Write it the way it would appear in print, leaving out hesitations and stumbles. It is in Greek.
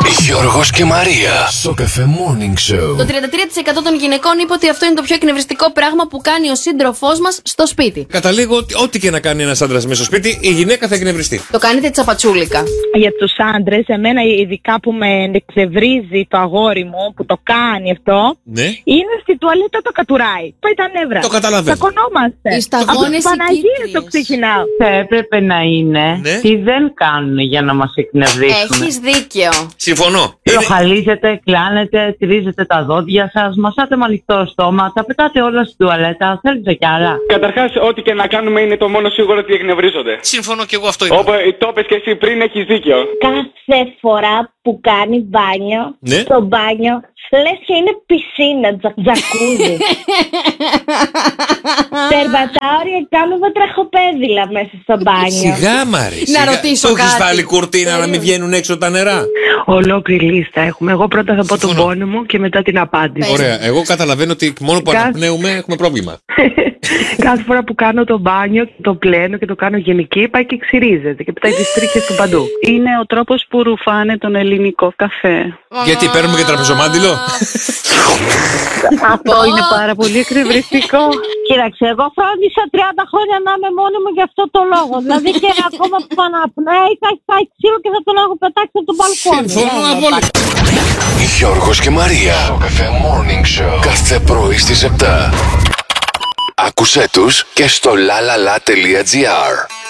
Γιώργος και Μαρία στο Cafe Morning Show. Το 33% των γυναικών είπε ότι αυτό είναι το πιο εκνευριστικό πράγμα που κάνει ο σύντροφός μας στο σπίτι. Καταλήγω ότι ό,τι και να κάνει ένας άντρας μέσα στο σπίτι, η γυναίκα θα εκνευριστεί. Το κάνετε τσαπατσούλικα. Για τους άντρες, εμένα ειδικά που με εκνευρίζει το αγόρι μου που το κάνει αυτό, Ναι. είναι στη τουαλέτα το κατουράει. Πάει τα νεύρα. Το καταλαβαίνω. Τσακωνόμαστε. Οι σταγόνες Από Παναγία οι το ξεκινάω. Θα έπρεπε να είναι Ναι. τι δεν κάνουν για να μας εκνευρίσουν. Έχεις δίκιο. Συμφωνώ. Προχαλίζετε, κλάνετε, τρίζετε τα δόντια σας, μασάτε με ανοιχτό στόμα, τα πετάτε όλα στην τουαλέτα, θέλετε κι άλλα. Καταρχάς, ό,τι και να κάνουμε είναι το μόνο σίγουρο ότι εκνευρίζονται. Συμφωνώ και εγώ αυτό είπα. Όπως το είπες και εσύ πριν, έχεις δίκιο. Κάθε φορά που κάνει μπάνιο, Ναι. στο μπάνιο, λες και είναι πισίνα, τζακούζι. Περπατάω και κάνουμε τραχοπέδιλα μέσα στο μπάνιο. Σιγά, Μαρή. Να ρωτήσω Το έχεις κάτι. βάλει κουρτίνα να μην βγαίνουν έξω τα νερά. Ολόκληρη λίστα έχουμε. Εγώ πρώτα θα πω τον Συμφωνώ. πόνο μου και μετά την απάντηση. Ωραία. Εγώ καταλαβαίνω ότι μόνο που Κάθε- αναπνέουμε έχουμε πρόβλημα. Κάθε φορά που κάνω το μπάνιο, το πλένω και το κάνω γενική, πάει και ξυρίζεται και πετάει τις τρίχες του παντού. Είναι ο τρόπος που ρουφάνε τον ελληνικό καφέ. Γιατί παίρνουμε και τραπεζομάντιλο. Αυτό είναι πάρα πολύ εκνευριστικό. Κοίταξε, εγώ φρόντισα 30 χρόνια να είμαι μόνη μου για αυτό το λόγο. Δηλαδή και ακόμα που αναπνέει θα έχει πάει ξύλο και θα τον έχω πετάξει από το μπαλκόνι. Συμφωνώ απόλυτα. Γιώργος και Μαρία στο Cafe Morning Show. Κάθε πρωί στις 7. Άκουσέ τους και στο lalala.gr.